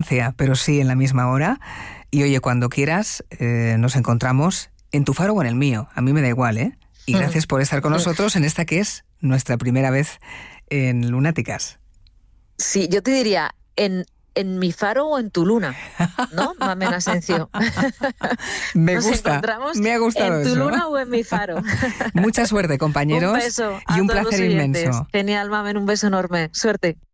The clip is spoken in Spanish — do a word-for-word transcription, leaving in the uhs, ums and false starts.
distancia, pero sí en la misma hora. Y oye, cuando quieras, eh, nos encontramos en tu faro o en el mío. A mí me da igual, ¿eh? Y gracias por estar con nosotros en esta que es nuestra primera vez en Lunáticas. Sí, yo te diría, en, en mi faro o en tu luna, ¿no? Mamen Asencio. Me Nos gusta, encontramos me ha gustado en tu eso. luna o en mi faro. Mucha suerte, compañeros. Un beso y un a todos placer los oyentes. inmenso. Genial, Mamen, un beso enorme. Suerte.